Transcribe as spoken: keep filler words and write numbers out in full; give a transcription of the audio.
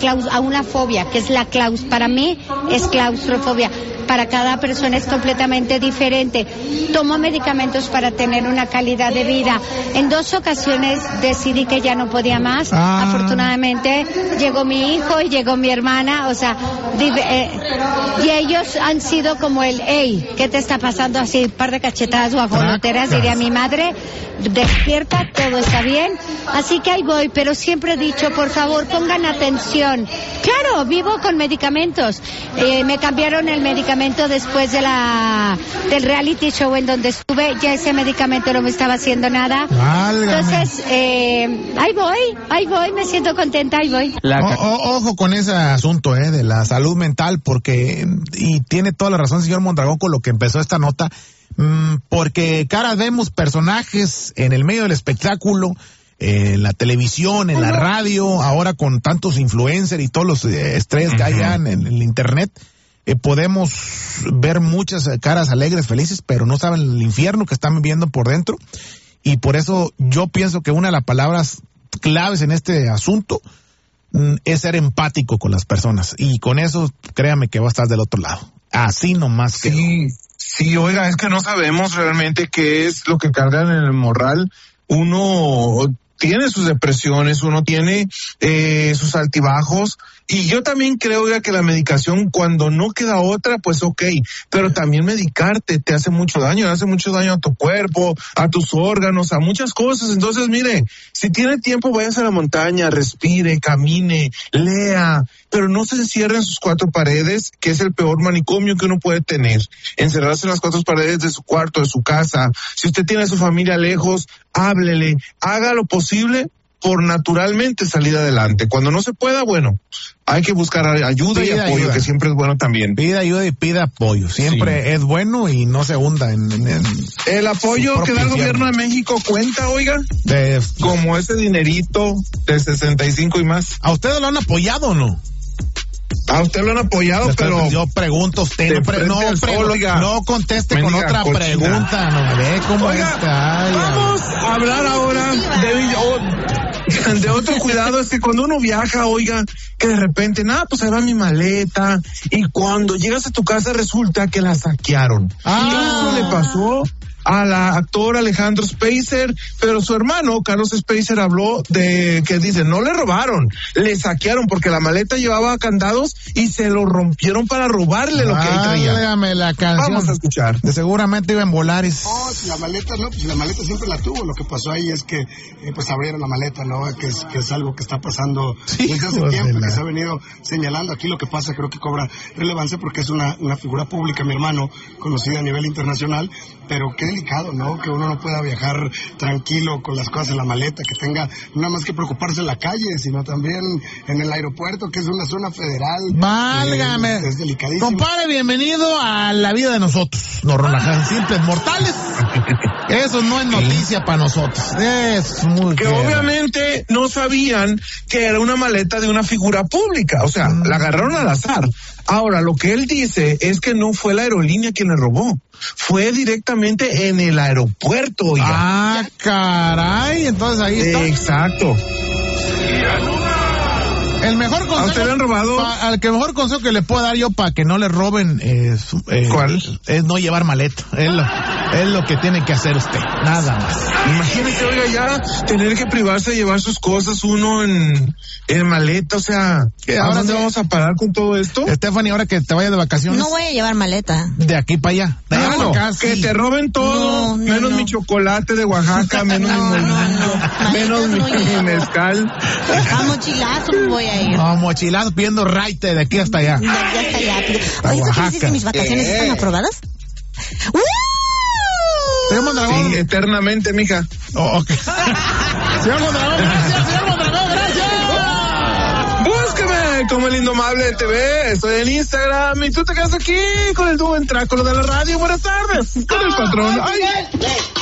claus- a una fobia, que es la claus. Para mí es claustrofobia. Para cada persona es completamente diferente. Tomo medicamentos para tener una calidad de vida. En dos ocasiones decidí que ya no podía más. Ah. Afortunadamente llegó mi hijo y llegó mi hermana, o sea, eh, y ellos han sido como el, hey, ¿qué te está pasando? Así, un par de cachetadas guajoloteras, diría mi madre. Despierta, todo está bien. Así que ahí voy, pero siempre he dicho, por favor, pongan atención. Claro, vivo con medicamentos. Eh, me cambiaron el medicamento después de la del reality show en donde estuve. Ya ese medicamento no me estaba haciendo nada. Válgame. Entonces, eh, ahí voy, ahí voy, me siento contenta, ahí voy. La... O, o, ojo con ese asunto, eh, de la salud mental, porque, y tiene toda la razón, señor Mondragón, con lo que empezó esta nota. Porque cara vemos personajes en el medio del espectáculo, en la televisión, en la radio, ahora con tantos influencers y todos los eh, estrés uh-huh. que hay ya en, en el internet, eh, podemos ver muchas caras alegres, felices, pero no saben el infierno que están viviendo por dentro, y por eso yo pienso que una de las palabras claves en este asunto mm, es ser empático con las personas, y con eso créame que va a estar del otro lado, así nomás que... Sí. Sí, oiga, es que no sabemos realmente qué es lo que cargan en el morral. Uno tiene sus depresiones, uno tiene eh, sus altibajos, y yo también creo, oiga, que la medicación, cuando no queda otra, pues ok, pero también medicarte te hace mucho daño, le hace mucho daño a tu cuerpo, a tus órganos, a muchas cosas. Entonces, mire, si tiene tiempo, váyase a la montaña, respire, camine, lea, pero no se encierre en sus cuatro paredes, que es el peor manicomio que uno puede tener. Encerrarse en las cuatro paredes de su cuarto, de su casa. Si usted tiene a su familia lejos, háblele, haga lo posible por naturalmente salir adelante. Cuando no se pueda, bueno, hay que buscar ayuda pida y apoyo, ayuda. Que siempre es bueno también. Pida ayuda y pida apoyo. Siempre sí. Es bueno y no se hunda en... en, en el apoyo que da el gobierno de México cuenta, oiga, de, como ese dinerito de sesenta y cinco y más. ¿A ustedes lo han apoyado o no? A usted lo han apoyado, Después, pero... Yo pregunto a usted, no, pre, no, pre, sol, oiga, no conteste con otra cochina. Pregunta, no ve cómo oiga, está. Ay, vamos a hablar ahora de, de otro cuidado, es que cuando uno viaja, oiga, que de repente, nada, pues ahí va mi maleta, y cuando llegas a tu casa resulta que la saquearon. Ah. Eso le pasó a la actor Alejandro Spacer, pero su hermano Carlos Spacer habló de que dice, no le robaron, le saquearon porque la maleta llevaba candados y se lo rompieron para robarle lo que ahí traía. Válgame la canción. Vamos a escuchar. De seguramente iba en Volaris. No, si la maleta no, pues la maleta siempre la tuvo. Lo que pasó ahí es que eh, pues abrieron la maleta, ¿no? Que es, que es algo que está pasando sí, desde hace tiempo, que se ha venido señalando. Aquí lo que pasa creo que cobra relevancia porque es una, una figura pública, mi hermano, conocida a nivel internacional, pero qué delicado, ¿no? Que uno no pueda viajar tranquilo con las cosas en la maleta, que tenga nada más que preocuparse en la calle, sino también en el aeropuerto, que es una zona federal. Válgame. Eh, es delicadísimo. Compadre, bienvenido a la vida de nosotros, nos relajan simples mortales. Eso no es noticia para nosotros. Es muy que bien. Obviamente no sabían que era una maleta de una figura pública, o sea, mm. la agarraron al azar. Ahora, lo que él dice es que no fue la aerolínea quien le robó, fue directamente en el aeropuerto. Oiga. Ah, caray, entonces ahí está. Exacto. El mejor consejo, ¿a usted le han robado? Pa, al que mejor consejo que le puedo dar yo para que no le roben es, eh, ¿cuál? Es no llevar maleta. Es lo, es lo que tiene que hacer usted, nada más. Imagínese, oiga, ya tener que privarse de llevar sus cosas uno en, en maleta, o sea, ¿a ahora dónde vamos a parar con todo esto? Stephanie, ahora que te vayas de vacaciones. No voy a llevar maleta. De aquí para allá. De allá claro, para acá, que sí. te roben todo, no, no, menos no. mi chocolate de Oaxaca, menos no, mi molino, no, no. menos mi, mi mezcal. A mochilazo me voy a ir. A mochilazo pidiendo raite de aquí hasta allá. De aquí hasta allá. Oye, ¿tú qué dices que mis vacaciones ¿Qué? están aprobadas? ¡Uh! Señor Mondragón. Sí, eternamente, mija. Oh, okay. Señor Mondragón, gracias, señor Mondragón, gracias. Búsqueme como el Indomable T V, estoy en Instagram y tú te quedas aquí con el dúo Entráculo de la radio. Buenas tardes, con el patrón. Ay.